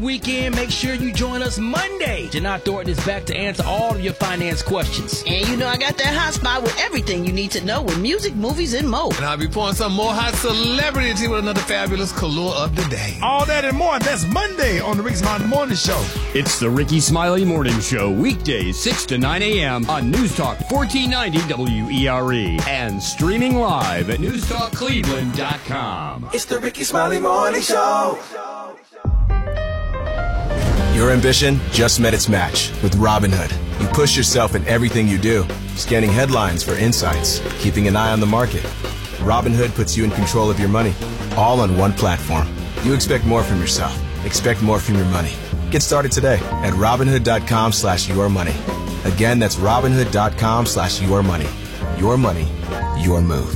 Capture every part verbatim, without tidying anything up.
Weekend, make sure you join us Monday. Janai Thornton is back to answer all of your finance questions. And you know I got that hot spot with everything you need to know with music, movies, and more. And I'll be pouring some more hot celebrity with another fabulous color of the day. All that and more. That's Monday on the Ricky Smiley Morning Show. It's the Ricky Smiley Morning Show, weekdays six to nine a.m. on News Talk fourteen ninety W E R E and streaming live at news talk cleveland dot com. It's the Ricky Smiley Morning Show. Your ambition just met its match with Robinhood. You push yourself in everything you do, scanning headlines for insights, keeping an eye on the market. Robinhood puts you in control of your money, all on one platform. You expect more from yourself. Expect more from your money. Get started today at Robinhood.com slash your money. Again, that's Robinhood.com slash your money. Your money, your move.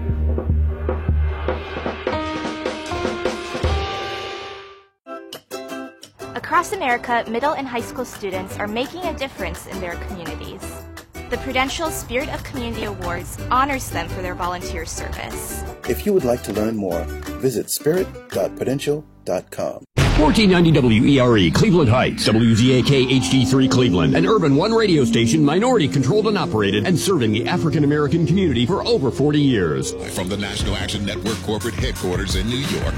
Across America, middle and high school students are making a difference in their communities. The Prudential Spirit of Community Awards honors them for their volunteer service. If you would like to learn more, visit spirit dot prudential dot com. fourteen ninety W E R E, Cleveland Heights, W Z A K H D three Cleveland, an Urban One radio station, minority controlled and operated, and serving the African American community for over forty years. From the National Action Network corporate headquarters in New York.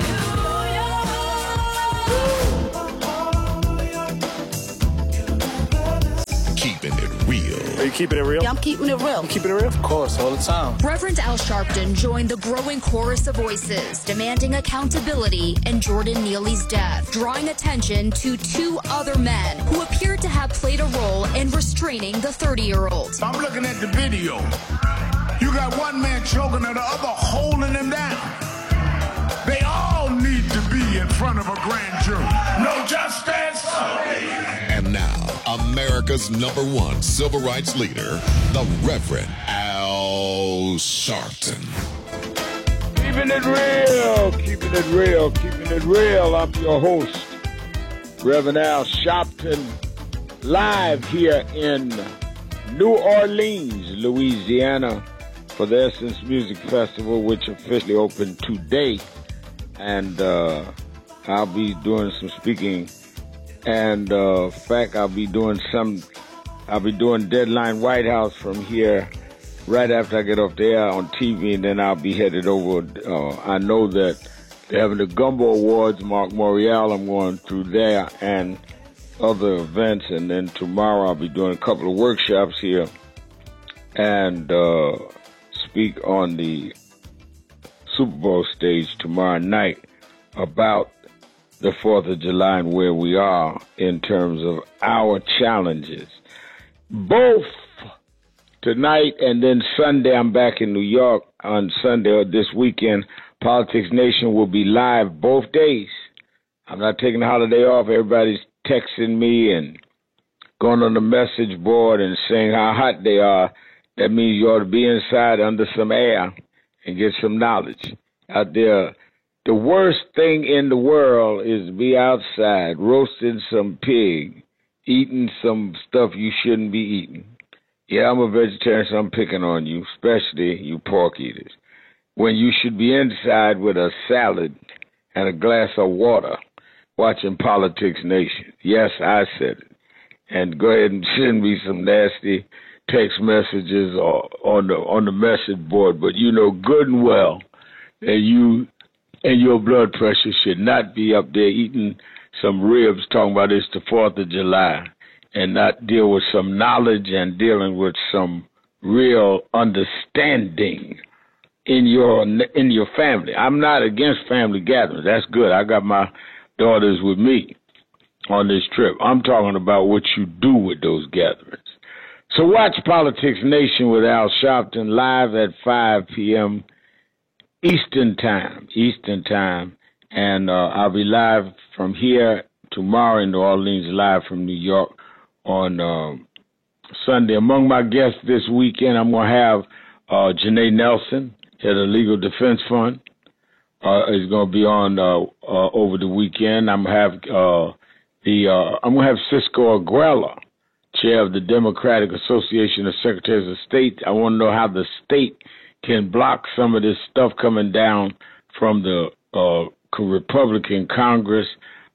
Keeping it real. Are you keeping it real? Yeah, I'm keeping it real. I'm keeping it real? Of course, all the time. Reverend Al Sharpton joined the growing chorus of voices demanding accountability in Jordan Neely's death, drawing attention to two other men who appeared to have played a role in restraining the thirty-year-old. I'm looking at the video. You got one man choking and the other holding him down. They all need to be in front of a grand jury. No justice. And now, America's number one civil rights leader, the Reverend Al Sharpton. Keeping it real, keeping it real, keeping it real. I'm your host, Reverend Al Sharpton, live here in New Orleans, Louisiana, for the Essence Music Festival, which officially opened today. And uh, I'll be doing some speaking. And uh, in fact, I'll be doing some, I'll be doing Deadline White House from here right after I get off the air on T V, and then I'll be headed over. Uh, I know that they're having the Gumbo Awards, Mark Morial, I'm going through there, and other events. And then tomorrow I'll be doing a couple of workshops here and uh, speak on the Super Bowl stage tomorrow night about the fourth of July and where we are in terms of our challenges. Both tonight and then Sunday, I'm back in New York on Sunday or this weekend. Politics Nation will be live both days. I'm not taking the holiday off. Everybody's texting me and going on the message board and saying how hot they are. That means you ought to be inside under some air and get some knowledge out there. The worst thing in the world is to be outside roasting some pig, eating some stuff you shouldn't be eating. Yeah, I'm a vegetarian, so I'm picking on you, especially you pork eaters. When you should be inside with a salad and a glass of water watching Politics Nation. Yes, I said it. And go ahead and send me some nasty text messages or on the on the message board, but you know good and well that you and your blood pressure should not be up there eating some ribs talking about it's the fourth of July and not deal with some knowledge and dealing with some real understanding in your in your family. I'm not against family gatherings. That's good. I got my daughters with me on this trip. I'm talking about what you do with those gatherings. So watch Politics Nation with Al Sharpton live at five p.m. Eastern Time, Eastern Time. And uh, I'll be live from here tomorrow in New Orleans, live from New York on uh, Sunday. Among my guests this weekend, I'm going to have uh, Janae Nelson, head of the Legal Defense Fund. Uh, is going to be on uh, uh, over the weekend. I'm going to have uh, the uh, I'm going to have Cisco Aguela, chair of the Democratic Association of Secretaries of State. I want to know how the state can block some of this stuff coming down from the uh, Republican Congress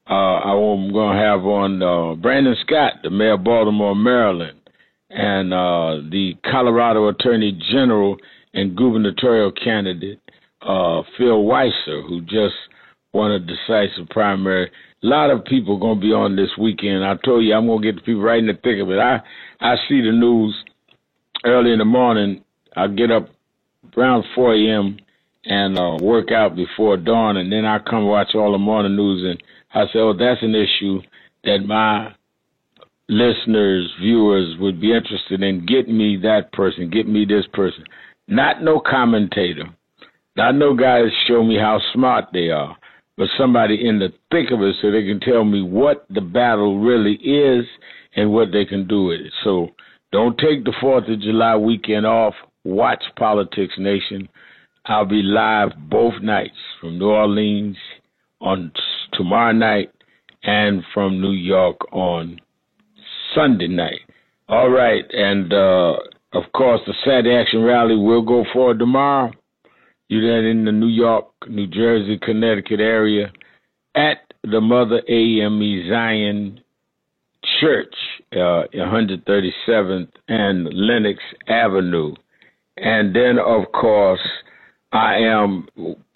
Uh, I'm going to have on uh, Brandon Scott, the mayor of Baltimore, Maryland, and uh, the Colorado Attorney General and gubernatorial candidate, uh, Phil Weiser, who just won a decisive primary. A lot of people are going to be on this weekend. I told you I'm going to get the people right in the thick of it. I, I see the news early in the morning. I get up around four a.m. and uh, work out before dawn, and then I come watch all the morning news, and I say, oh, that's an issue that my listeners, viewers would be interested in. Get me that person, get me this person. Not no commentator, not no guy to show me how smart they are, but somebody in the thick of it so they can tell me what the battle really is and what they can do with it. So don't take the fourth of July weekend off. Watch Politics Nation. I'll be live both nights from New Orleans on tomorrow night and from New York on Sunday night. All right, and uh, of course the Saturday Action Rally will go forward tomorrow. You then in the New York, New Jersey, Connecticut area at the Mother A M E Zion Church, uh, one thirty-seventh and Lenox Avenue. And then, of course, I am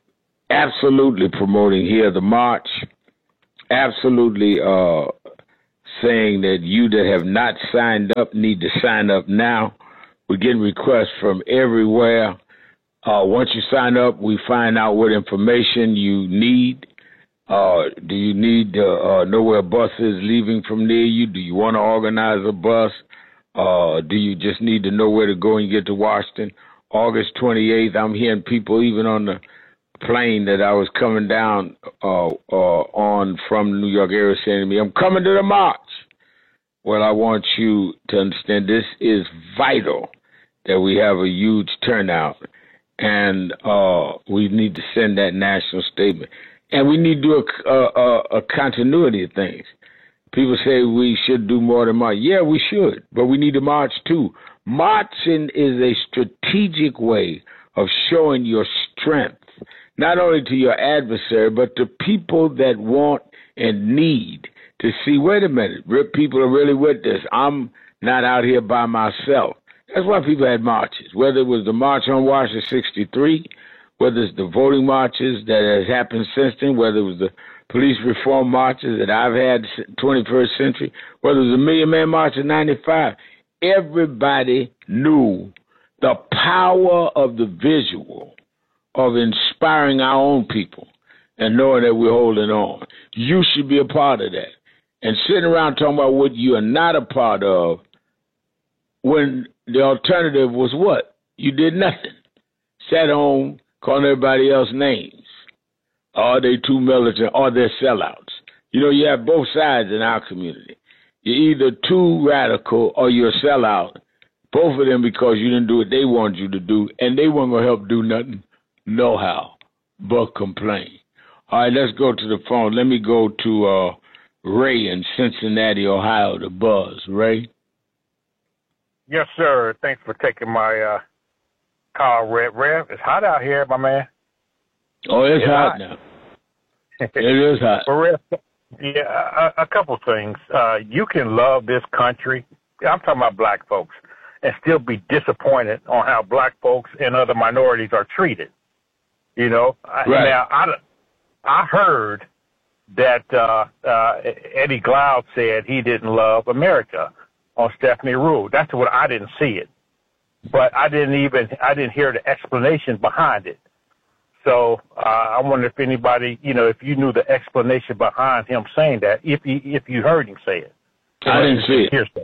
absolutely promoting here the march, absolutely uh, saying that you that have not signed up need to sign up now. We're getting requests from everywhere. Uh, once you sign up, we find out what information you need. Uh, do you need to uh, know where a bus is leaving from near you? Do you want to organize a bus? Uh, do you just need to know where to go and get to Washington? August twenty-eighth, I'm hearing people even on the plane that I was coming down uh, uh, on from the New York area saying to me, I'm coming to the march. Well, I want you to understand this is vital that we have a huge turnout, and uh, we need to send that national statement. And we need to do a, a, a continuity of things. People say we should do more than march. Yeah, we should, but we need to march too. Marching is a strategic way of showing your strength, not only to your adversary, but to people that want and need to see, wait a minute, people are really with this. I'm not out here by myself. That's why people had marches, whether it was the March on Washington sixty-three, whether it's the voting marches that has happened since then, whether it was the police reform marches that I've had twenty-first century, whether it was the Million Man March in ninety-five. Everybody knew the power of the visual of inspiring our own people and knowing that we're holding on. You should be a part of that. And sitting around talking about what you are not a part of when the alternative was what? You did nothing. Sat home calling everybody else names. Are they too militant? Are they sellouts? You know, you have both sides in our community. You're either too radical or you're a sellout. Both of them because you didn't do what they wanted you to do, and they weren't going to help do nothing, no how, but complain. All right, let's go to the phone. Let me go to uh, Ray in Cincinnati, Ohio, the Buzz. Ray? Yes, sir. Thanks for taking my uh, call, Rev. Rev, it's hot out here, my man. Oh, it's, it's hot, hot now. It is hot. But Rev, yeah, a, a couple things. Uh, you can love this country. I'm talking about black folks, and still be disappointed on how black folks and other minorities are treated. You know, right. Now I, I heard that uh, uh, Eddie Glaude said he didn't love America on Stephanie Rule. That's what I didn't see it, but I didn't even I didn't hear the explanation behind it. So uh, I wonder if anybody, you know, if you knew the explanation behind him saying that, if you if you heard him say it. I didn't see it.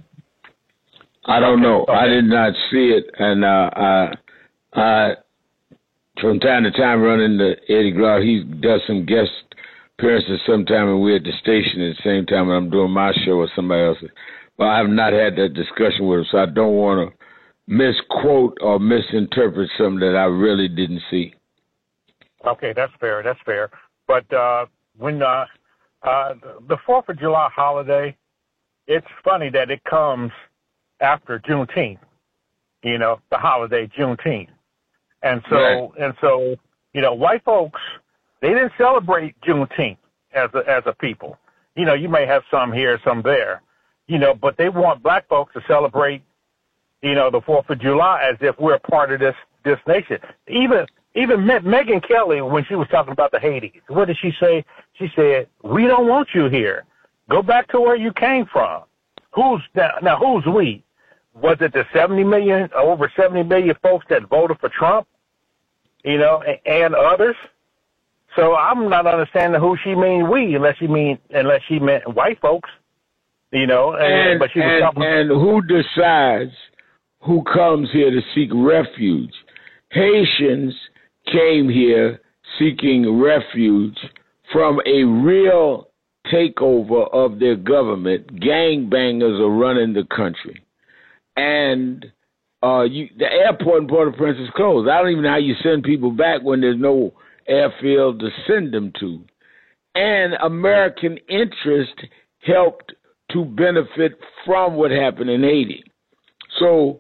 I don't know. Okay. I did not see it, and uh, I, I, from time to time, run into Eddie Glaude. He does some guest appearances sometime, and we're at the station at the same time when I'm doing my show or somebody else's. But I have not had that discussion with him, so I don't want to misquote or misinterpret something that I really didn't see. Okay, that's fair. That's fair. But uh, when uh, uh, the Fourth of July holiday, it's funny that it comes after Juneteenth, you know, the holiday Juneteenth. And so, right. and so, you know, white folks, they didn't celebrate Juneteenth as a, as a people. You know, you may have some here, some there, you know, but they want black folks to celebrate, you know, the fourth of July as if we're a part of this, this nation. Even, even Me- Megyn Kelly, when she was talking about the Haitis, what did she say? She said, we don't want you here. Go back to where you came from. Who's now, now who's we? Was it the seventy million, over seventy million folks that voted for Trump, you know, and, and others? So I'm not understanding who she mean we, unless she mean unless she meant white folks, you know. And and, but she was and, talking and who decides who comes here to seek refuge? Haitians came here seeking refuge from a real takeover of their government. Gangbangers are running the country, and uh, you, the airport in Port-au-Prince is closed. I don't even know how you send people back when there's no airfield to send them to. And American interest helped to benefit from what happened in Haiti. So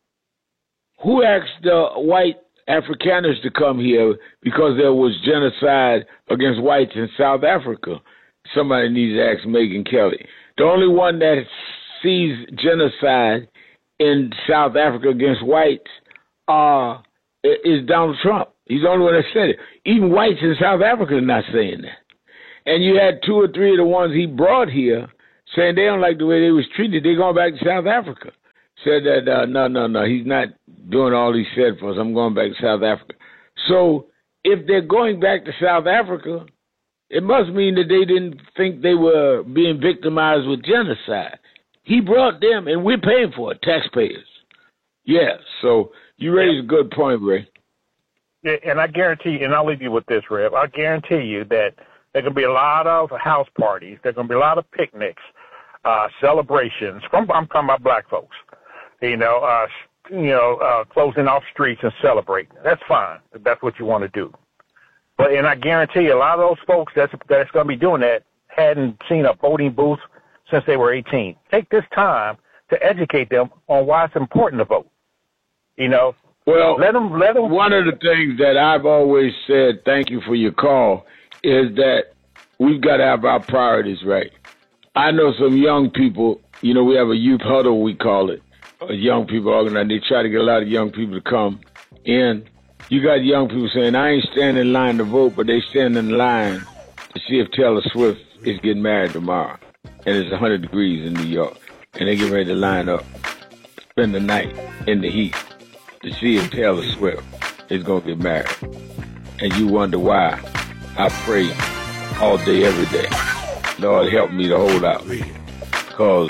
who asked the white Afrikaners to come here because there was genocide against whites in South Africa? Somebody needs to ask Megyn Kelly. The only one that sees genocide in South Africa against whites uh, is Donald Trump. He's the only one that said it. Even whites in South Africa are not saying that. And you had two or three of the ones he brought here saying they don't like the way they was treated. They're going back to South Africa. Said that, uh, no, no, no, he's not doing all he said for us. I'm going back to South Africa. So if they're going back to South Africa, it must mean that they didn't think they were being victimized with genocide. He brought them, and we're paying for it, taxpayers. Yeah, so you raise a good point, Ray. Yeah, and I guarantee you, and I'll leave you with this, Rev, I guarantee you that there are going to be a lot of house parties, there are going to be a lot of picnics, uh, celebrations, from, I'm talking about black folks, you know, uh, you know, uh, closing off streets and celebrating. That's fine, if that's what you want to do. But, and I guarantee you, a lot of those folks that's, that's going to be doing that hadn't seen a voting booth since they were eighteen. Take this time to educate them on why it's important to vote. You know, well, let them, let them. One of the things that I've always said, thank you for your call, is that we've got to have our priorities right. I know some young people, you know, we have a youth huddle, we call it, a young people organized. They try to get a lot of young people to come in. You got young people saying, I ain't standing in line to vote, but they stand in line to see if Taylor Swift is getting married tomorrow. And it's one hundred degrees in New York. And they get ready to line up, spend the night in the heat to see if Taylor Swift is going to get married. And you wonder why. I pray all day, every day. Lord, help me to hold out. Because,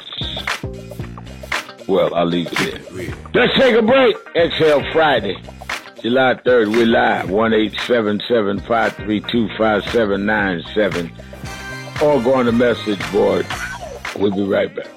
well, I'll leave it there. Let's take a break. Exhale Friday. July third, we're live, one eight seven seven, five three two, five seven nine seven. Or go on the message board. We'll be right back.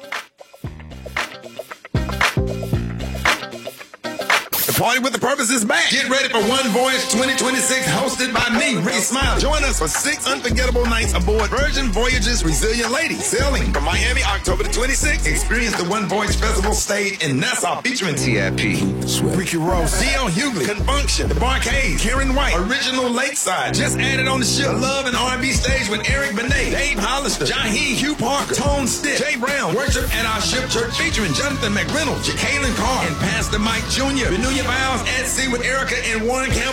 Party with the Purpose is back. Get ready for One Voyage twenty twenty-six, hosted by me, Ray Smile. Join us for six unforgettable nights aboard Virgin Voyages Resilient Lady, sailing from Miami October the twenty-sixth. Experience the One Voyage Festival stage in Nassau, featuring T I P, Ricky Ross, D L Hughley, Confunction, The Barcade, Karen White, Original Lakeside. Just added on the ship, Love and R and B stage with Eric Benet, Dave Hollister, Jaheim Hugh Parker, Tone Stitt, Jay Brown, Worship at Our Ship Church, featuring Jonathan McReynolds, Jacqueline Carr, and Pastor Mike Junior Renew your vows at sea with Erica and Warren Campbell.